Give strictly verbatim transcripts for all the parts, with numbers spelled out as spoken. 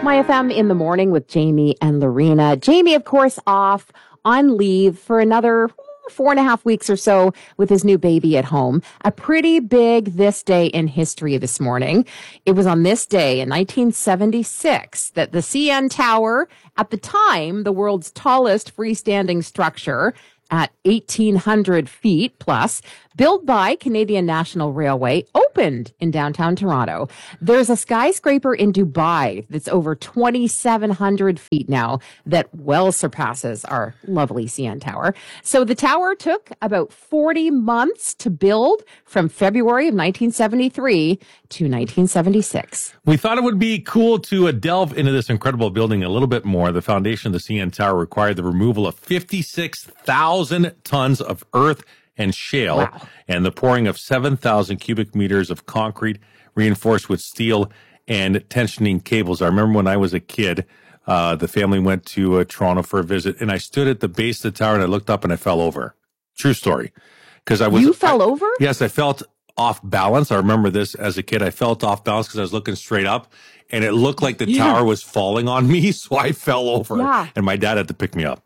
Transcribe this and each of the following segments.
My F M in the morning with Jamie and Lorena. Jamie, of course, off on leave for another four and a half weeks or so with his new baby at home. A pretty big this day in history this morning. It was on this day in nineteen seventy-six that the C N Tower, at the time, the world's tallest freestanding structure at eighteen hundred feet plus, built by Canadian National Railway, opened in downtown Toronto. There's a skyscraper in Dubai that's over twenty-seven hundred feet now that well surpasses our lovely C N Tower. So the tower took about forty months to build from February of nineteen seventy-three to nineteen seventy-six. We thought it would be cool to uh, delve into this incredible building a little bit more. The foundation of the C N Tower required the removal of fifty-six thousand tons of earth and shale, wow, and the pouring of seven thousand cubic meters of concrete reinforced with steel and tensioning cables. I remember when I was a kid, uh, the family went to uh, Toronto for a visit, and I stood at the base of the tower and I looked up and I fell over. True story. Because I was You fell I, over? Yes, I felt off balance. I remember this as a kid. I felt off balance because I was looking straight up, and it looked like the yeah. tower was falling on me, so I fell over. Yeah. And my dad had to pick me up.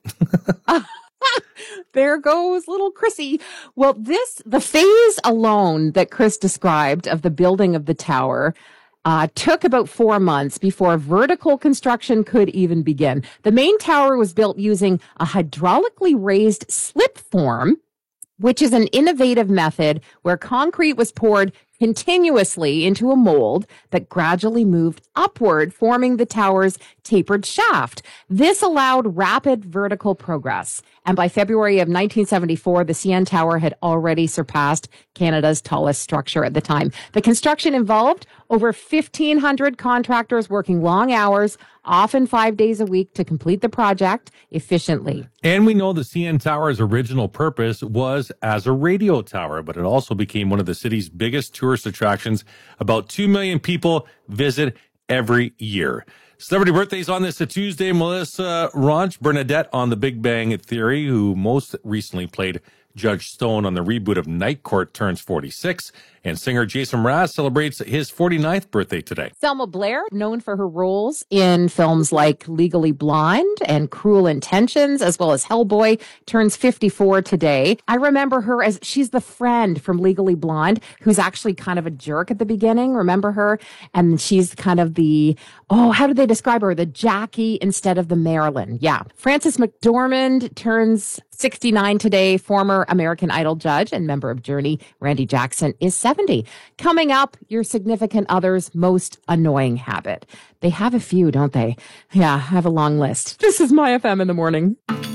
There goes little Chrissy. Well, this, the phase alone that Chris described of the building of the tower uh, took about four months before vertical construction could even begin. The main tower was built using a hydraulically raised slip form, which is an innovative method where concrete was poured continuously into a mold that gradually moved upward, forming the tower's tapered shaft. This allowed rapid vertical progress. And by February of nineteen seventy-four, the C N Tower had already surpassed Canada's tallest structure at the time. The construction involved over fifteen hundred contractors working long hours, often five days a week, to complete the project efficiently. And we know the C N Tower's original purpose was as a radio tower, but it also became one of the city's biggest tourist attractions. About two million people visit every year. Celebrity birthdays on this a Tuesday. Melissa Ranch Bernadette on The Big Bang Theory, who most recently played Judge Stone on the reboot of Night Court, turns forty-six. And singer Jason Mraz celebrates his forty-ninth birthday today. Selma Blair, known for her roles in films like Legally Blonde and Cruel Intentions, as well as Hellboy, turns fifty-four today. I remember her as, she's the friend from Legally Blonde, who's actually kind of a jerk at the beginning. Remember her? And she's kind of the, oh, how do they describe her? The Jackie instead of the Marilyn. Yeah. Frances McDormand turns sixty-nine today. Former American Idol judge and member of Journey, Randy Jackson, is seventy. Coming up, your significant other's most annoying habit. They have a few, don't they? Yeah, I have a long list. This is My F M in the morning.